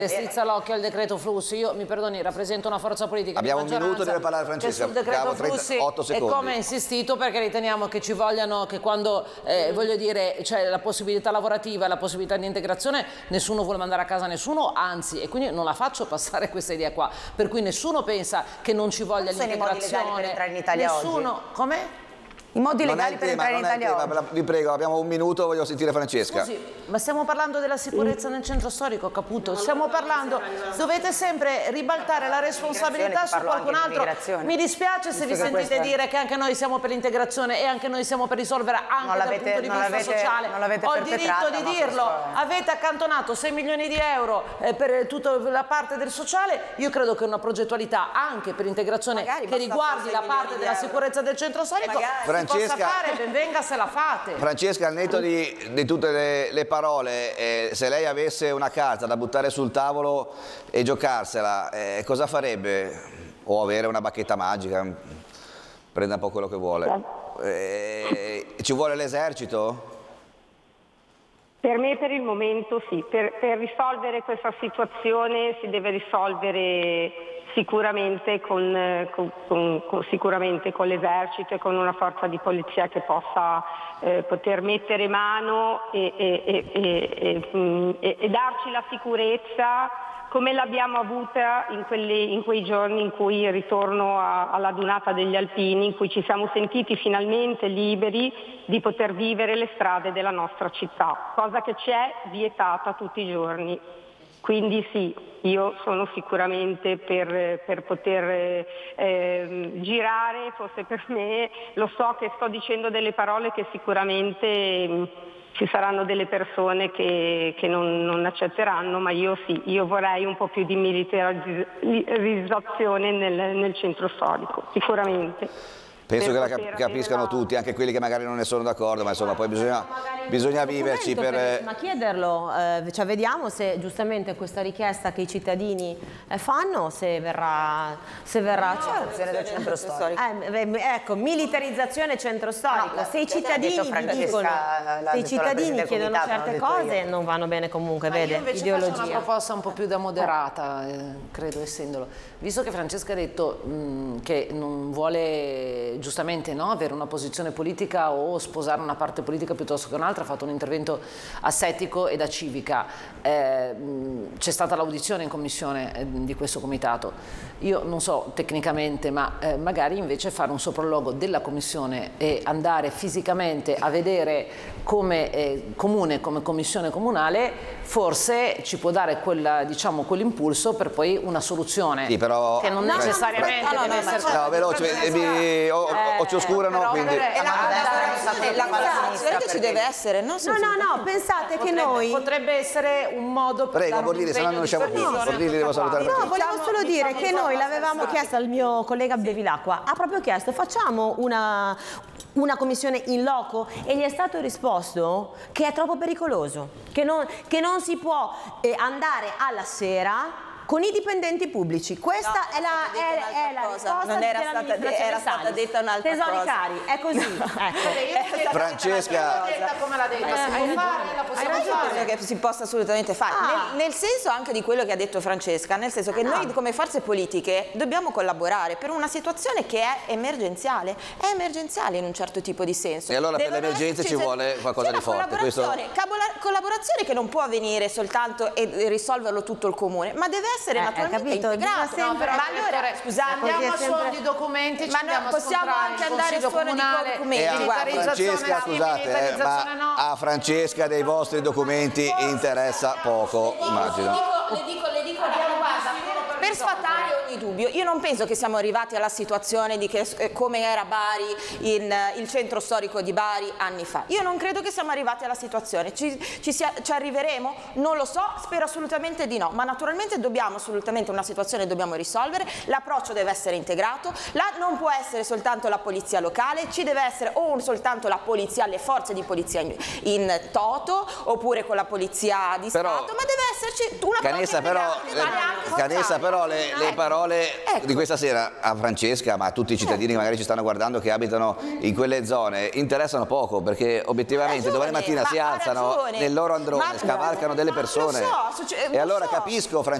Strizza l'occhio al decreto flussi. Io, mi perdoni, rappresento una forza politica. Abbiamo un minuto, deve parlare Francesca. Sul decreto flussi 8 secondi. e come insistito, perché riteniamo che ci vogliano, che quando voglio dire c'è la possibilità lavorativa, la possibilità di integrazione, nessuno vuole mandare a casa nessuno, anzi, e quindi non la faccio passare questa idea qua, per cui nessuno pensa che non ci voglia l'integrazione. Sono i modi legali per entrare in Italia nessuno, oggi? come? I modi legali per entrare in Italia oggi. Vi prego, abbiamo un minuto, voglio sentire Francesca. Scusi, ma stiamo parlando della sicurezza nel centro storico, Caputo? Stiamo parlando, dovete sempre ribaltare la responsabilità su qualcun altro. Mi dispiace se vi sentite dire che anche noi siamo per l'integrazione e anche noi siamo per risolvere anche dal punto di vista sociale. Ho il diritto di dirlo. Avete accantonato 6 milioni di euro per tutta la parte del sociale. Io credo che una progettualità anche per l'integrazione che riguardi la parte della sicurezza del centro storico possa fare, ben venga se la fate. Francesca, al netto di tutte le parole, se lei avesse una carta da buttare sul tavolo e giocarsela, cosa farebbe? O avere una bacchetta magica, prenda un po' quello che vuole. Ci vuole l'esercito? Per me per il momento sì, per risolvere questa situazione si deve risolvere sicuramente con l'esercito e con una forza di polizia che possa poter mettere mano e darci la sicurezza come l'abbiamo avuta in quei giorni in cui il ritorno alla dunata degli Alpini, in cui ci siamo sentiti finalmente liberi di poter vivere le strade della nostra città, cosa che ci è vietata tutti i giorni. Quindi sì, io sono sicuramente per poter girare, forse per me, lo so che sto dicendo delle parole che sicuramente ci saranno delle persone che non accetteranno, ma io sì, io vorrei un po' più di militarizzazione nel centro storico, sicuramente. Penso che la capiscano tutti, anche quelli che magari non ne sono d'accordo, ma insomma poi bisogna viverci per... Ma chiederlo, cioè vediamo se giustamente questa richiesta che i cittadini fanno, se verrà del centro storico. Ecco, militarizzazione centro storico. Se i cittadini chiedono certe cose non vanno bene comunque, vede, io invece ideologia. faccio una proposta un po' più da moderata, credo essendolo. Visto che Francesca ha detto che non vuole giustamente avere una posizione politica o sposare una parte politica piuttosto che un'altra, ha fatto un intervento assettico e da civica. C'è stata l'audizione in commissione di questo comitato. Io non so tecnicamente, ma magari invece fare un sopralluogo della commissione e andare fisicamente a vedere come comune, come commissione comunale, forse ci può dare quell'impulso per poi una soluzione. Sì, però che non necessariamente deve essere... No, veloce, ci oscurano, quindi... La collaborazione ci deve essere, no? No, pensate che noi... Potrebbe essere un modo per... Prego, Bordini, se no non riusciamo più. Bordini, devo salutare. No, volevo solo dire che noi l'avevamo chiesto al mio collega Bevilacqua, ha proprio chiesto facciamo una commissione in loco e gli è stato risposto che è troppo pericoloso, che non si può andare alla sera con i dipendenti pubblici. Questa è la risposta. Non era stata detta un'altra cosa. Tesori cari, è così. Ecco. Francesca, come l'ha detta, si può fare, la possiamo fare. Penso che si possa assolutamente fare, nel senso anche di quello che ha detto Francesca, nel senso che noi come forze politiche dobbiamo collaborare per una situazione che è emergenziale in un certo tipo di senso. E allora per le emergenze ci vuole qualcosa di forte. Collaborazione che non può avvenire soltanto e risolverlo tutto il comune, ma deve essere naturalmente integrato. Ma allora, scusate, andiamo a suono di documenti, ma no, possiamo anche andare a suono di documenti. Francesca, scusate, ma a Francesca dei vostri documenti interessa poco, immagino. Le dico, per sfatare ogni dubbio, io non penso che siamo arrivati alla situazione di come era Bari, il centro storico di Bari anni fa. Io non credo che siamo arrivati alla situazione. Ci arriveremo? Non lo so, spero assolutamente di no, ma naturalmente una situazione dobbiamo risolvere, l'approccio deve essere integrato, non può essere soltanto la polizia locale, ci deve essere soltanto la polizia, le forze di polizia in toto, oppure con la polizia di Stato, ma deve esserci una Canessa però le parole di questa sera a Francesca, ma a tutti i cittadini che magari ci stanno guardando che abitano in quelle zone, interessano poco, perché obiettivamente domani mattina si alzano nel loro androne, scavalcano delle persone. E allora capisco, Francesca,